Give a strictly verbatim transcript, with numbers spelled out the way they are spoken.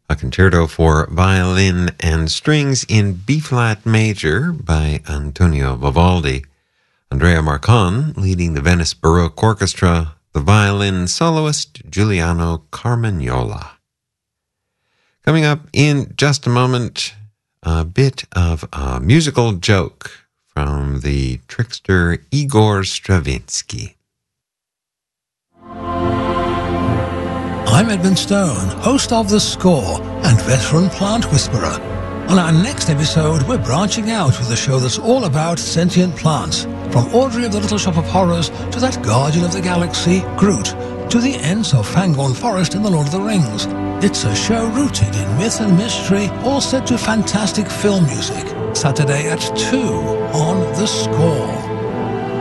a concerto for violin and strings in B-flat major by Antonio Vivaldi. Andrea Marcon leading the Venice Baroque Orchestra, the violin soloist Giuliano Carmagnola. Coming up in just a moment, a bit of a musical joke from the trickster Igor Stravinsky. I'm Edmund Stone, host of The Score and veteran plant whisperer. On our next episode, we're branching out with a show that's all about sentient plants, from Audrey of the Little Shop of Horrors to that Guardian of the Galaxy, Groot, to the Ents of Fangorn Forest in The Lord of the Rings. It's a show rooted in myth and mystery, all set to fantastic film music. Saturday at two on The Score.